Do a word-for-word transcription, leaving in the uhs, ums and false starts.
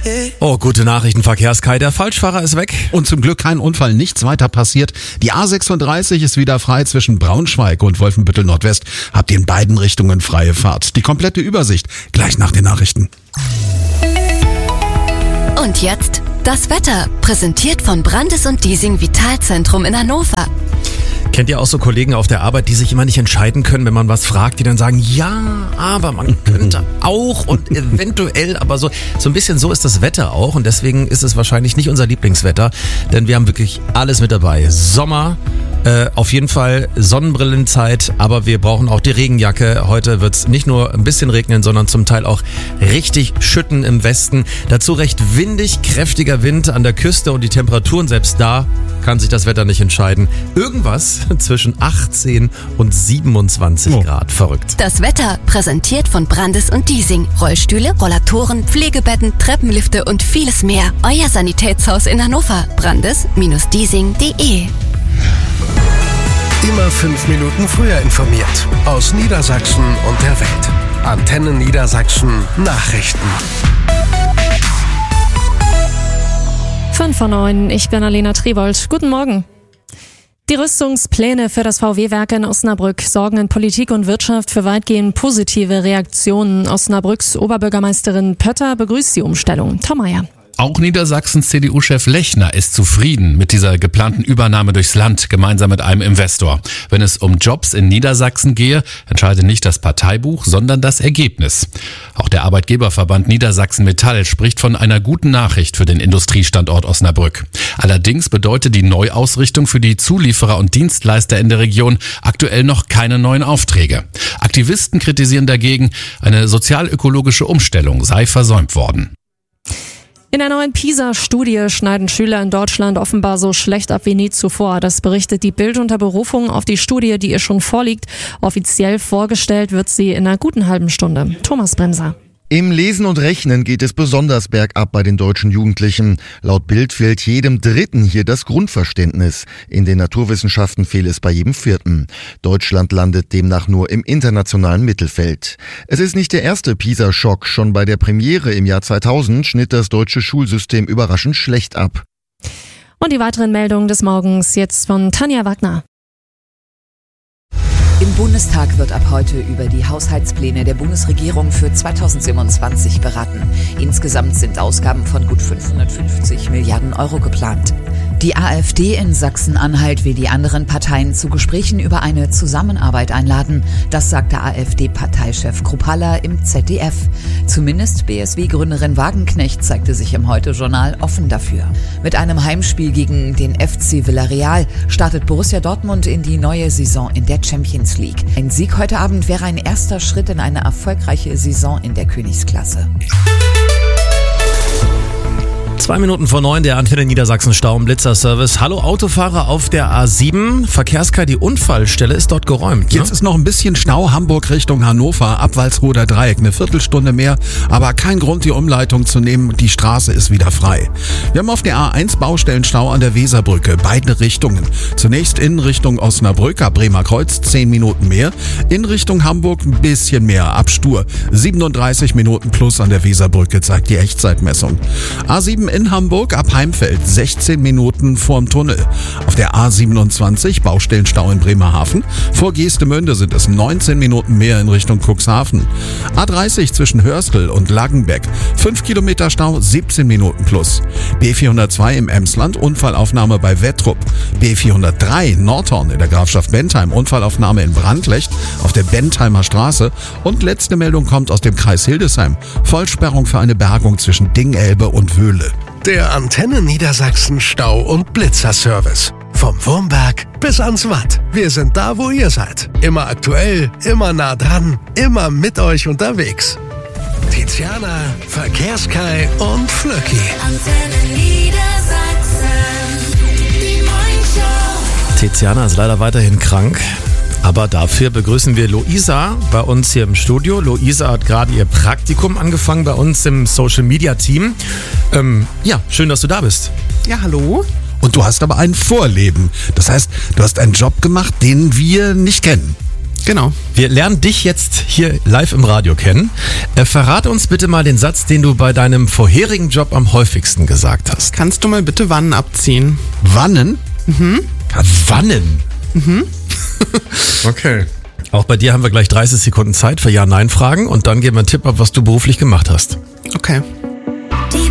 Oh, gute Nachrichten, Verkehrskei. Der Falschfahrer ist weg. Und zum Glück kein Unfall, nichts weiter passiert. Die A sechsunddreißig ist wieder frei zwischen Braunschweig und Wolfenbüttel Nordwest. Habt ihr in beiden Richtungen freie Fahrt. Die komplette Übersicht gleich nach den Nachrichten. Und jetzt das Wetter, präsentiert von Brandes und Diesing Vitalzentrum in Hannover. Kennt ihr auch so Kollegen auf der Arbeit, die sich immer nicht entscheiden können, wenn man was fragt, die dann sagen, ja, aber man könnte auch und eventuell, aber so, so ein bisschen so ist das Wetter auch und deswegen ist es wahrscheinlich nicht unser Lieblingswetter, denn wir haben wirklich alles mit dabei. Sommer, äh, auf jeden Fall Sonnenbrillenzeit, aber wir brauchen auch die Regenjacke. Heute wird es nicht nur ein bisschen regnen, sondern zum Teil auch richtig schütten im Westen. Dazu recht windig, kräftiger Wind an der Küste und die Temperaturen, selbst da kann sich das Wetter nicht entscheiden. Irgendwas zwischen achtzehn und siebenundzwanzig oh. Grad. Verrückt. Das Wetter präsentiert von Brandes und Diesing. Rollstühle, Rollatoren, Pflegebetten, Treppenlifte und vieles mehr. Euer Sanitätshaus in Hannover. Brandes Diesing punkt de. Immer fünf Minuten früher informiert. Aus Niedersachsen und der Welt. Antenne Niedersachsen Nachrichten. fünf vor neun, ich bin Alena Tribold. Guten Morgen. Die Rüstungspläne für das V W-Werk in Osnabrück sorgen in Politik und Wirtschaft für weitgehend positive Reaktionen. Osnabrücks Oberbürgermeisterin Pötter begrüßt die Umstellung. Tom Meyer. Auch Niedersachsens C D U-Chef Lechner ist zufrieden mit dieser geplanten Übernahme durchs Land gemeinsam mit einem Investor. Wenn es um Jobs in Niedersachsen gehe, entscheide nicht das Parteibuch, sondern das Ergebnis. Auch der Arbeitgeberverband Niedersachsen Metall spricht von einer guten Nachricht für den Industriestandort Osnabrück. Allerdings bedeutet die Neuausrichtung für die Zulieferer und Dienstleister in der Region aktuell noch keine neuen Aufträge. Aktivisten kritisieren dagegen, eine sozial-ökologische Umstellung sei versäumt worden. In der neuen PISA-Studie schneiden Schüler in Deutschland offenbar so schlecht ab wie nie zuvor. Das berichtet die Bild unter Berufung auf die Studie, die ihr schon vorliegt. Offiziell vorgestellt wird sie in einer guten halben Stunde. Thomas Bremser. Im Lesen und Rechnen geht es besonders bergab bei den deutschen Jugendlichen. Laut Bild fehlt jedem Dritten hier das Grundverständnis. In den Naturwissenschaften fehlt es bei jedem Vierten. Deutschland landet demnach nur im internationalen Mittelfeld. Es ist nicht der erste PISA-Schock. Schon bei der Premiere im Jahr zweitausend schnitt das deutsche Schulsystem überraschend schlecht ab. Und die weiteren Meldungen des Morgens jetzt von Tanja Wagner. Im Bundestag wird ab heute über die Haushaltspläne der Bundesregierung für zweitausendsiebenundzwanzig beraten. Insgesamt sind Ausgaben von gut fünfhundertfünfzig Milliarden Euro geplant. Die AfD in Sachsen-Anhalt will die anderen Parteien zu Gesprächen über eine Zusammenarbeit einladen. Das sagte AfD-Parteichef Kruppalla im Z D F. Zumindest B S W-Gründerin Wagenknecht zeigte sich im Heute-Journal offen dafür. Mit einem Heimspiel gegen den F C Villarreal startet Borussia Dortmund in die neue Saison in der Champions League. Ein Sieg heute Abend wäre ein erster Schritt in eine erfolgreiche Saison in der Königsklasse. Zwei Minuten vor neun, der Antenne Niedersachsen Stau- und Blitzer-Service. Hallo Autofahrer auf der A sieben. Verkehrskei, die Unfallstelle ist dort geräumt. Ne? Jetzt ist noch ein bisschen Stau, Hamburg Richtung Hannover, ab Walsroder Dreieck, eine Viertelstunde mehr, aber kein Grund, die Umleitung zu nehmen. Die Straße ist wieder frei. Wir haben auf der A eins Baustellenstau an der Weserbrücke, beide Richtungen. Zunächst in Richtung Osnabrück, ab Bremer Kreuz, zehn Minuten mehr. In Richtung Hamburg ein bisschen mehr, ab Stur. siebenunddreißig Minuten plus an der Weserbrücke, zeigt die Echtzeitmessung. A sieben in Hamburg ab Heimfeld, sechzehn Minuten vorm Tunnel. Auf der A siebenundzwanzig Baustellenstau in Bremerhaven. Vor Geestemünde sind es neunzehn Minuten mehr in Richtung Cuxhaven. A dreißig zwischen Hörstel und Langenbeck. fünf Kilometer Stau, siebzehn Minuten plus. B vierhundertzwei im Emsland, Unfallaufnahme bei Wettrup. B vierhundertdrei Nordhorn in der Grafschaft Bentheim, Unfallaufnahme in Brandlecht auf der Bentheimer Straße. Und letzte Meldung kommt aus dem Kreis Hildesheim. Vollsperrung für eine Bergung zwischen Dingelbe und Wöhle. Der Antenne Niedersachsen Stau- und Blitzer-Service. Vom Wurmberg bis ans Watt. Wir sind da, wo ihr seid. Immer aktuell, immer nah dran, immer mit euch unterwegs. Tiziana, Verkehrskei und Flöcki. Antenne Niedersachsen, die Morningshow. Tiziana ist leider weiterhin krank. Aber dafür begrüßen wir Luisa bei uns hier im Studio. Luisa hat gerade ihr Praktikum angefangen bei uns im Social-Media-Team. Ähm, ja, schön, dass du da bist. Ja, hallo. Und du hast aber ein Vorleben. Das heißt, du hast einen Job gemacht, den wir nicht kennen. Genau. Wir lernen dich jetzt hier live im Radio kennen. Äh, verrate uns bitte mal den Satz, den du bei deinem vorherigen Job am häufigsten gesagt hast. Kannst du mal bitte Wannen abziehen? Wannen? Mhm. Ja, Wannen? Mhm. Okay. Auch bei dir haben wir gleich dreißig Sekunden Zeit für Ja-Nein-Fragen und dann geben wir einen Tipp ab, was du beruflich gemacht hast. Okay.